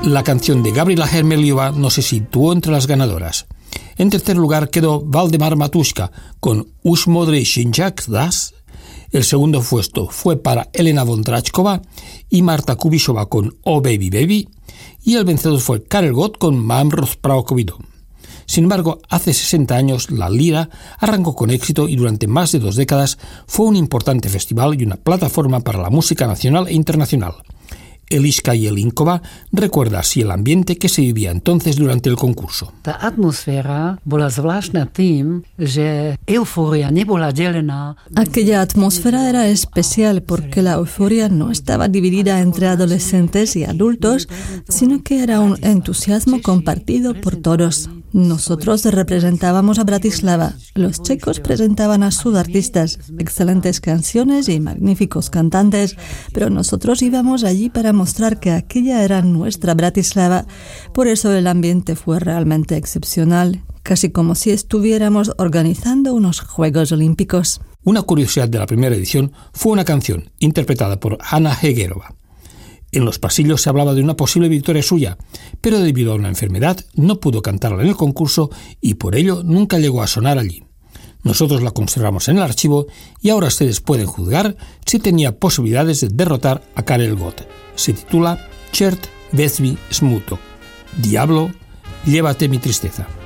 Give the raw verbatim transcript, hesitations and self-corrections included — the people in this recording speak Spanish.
La canción de Gabriela Hermeliova no se situó entre las ganadoras. En tercer lugar quedó Valdemar Matuška con Už modrý šinčák das. El segundo puesto fue para Elena Vondráčková y Marta Kubišová con Oh Baby Baby. Y el vencedor fue Karel Gott con Mám rozprávku. Sin embargo, hace sesenta años la lira arrancó con éxito y durante más de dos décadas fue un importante festival y una plataforma para la música nacional e internacional. Eliška Jelinková recuerda así el ambiente que se vivía entonces durante el concurso. Ta atmosféra bola zvláštna tým, že eufória nebola delená. Aquella atmósfera era especial porque la euforia no estaba dividida entre adolescentes y adultos, sino que era un entusiasmo compartido por todos. Nosotros representábamos a Bratislava. Los checos presentaban a sus artistas, excelentes canciones y magníficos cantantes, pero nosotros íbamos allí para mostrar que aquella era nuestra Bratislava. Por eso el ambiente fue realmente excepcional, casi como si estuviéramos organizando unos Juegos Olímpicos. Una curiosidad de la primera edición fue una canción interpretada por Hanna Hegerova. En los pasillos se hablaba de una posible victoria suya, pero debido a una enfermedad no pudo cantarla en el concurso y por ello nunca llegó a sonar allí. Nosotros la conservamos en el archivo y ahora ustedes pueden juzgar si tenía posibilidades de derrotar a Karel Gott. Se titula Čert vezmi smutok. Diablo, llévate mi tristeza.